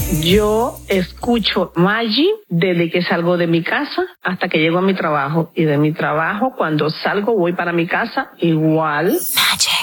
Yo escucho Maggi desde que salgo de mi casa hasta que llego a mi trabajo. Y de mi trabajo, cuando salgo, voy para mi casa igual. Magic.